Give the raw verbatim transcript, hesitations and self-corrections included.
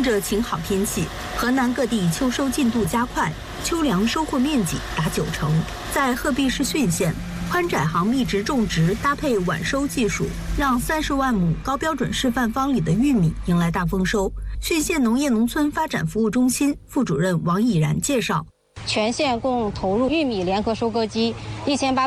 着晴好天气，河南各地秋收进度加快，秋粮收获面积达九成。在鹤壁市浚县，宽窄行密植种植搭配晚收技术，让三十万亩高标准示范方里的玉米迎来大丰收。浚县农业农村发展服务中心副主任王以然介绍， 全县共投入玉米联合收割机一千八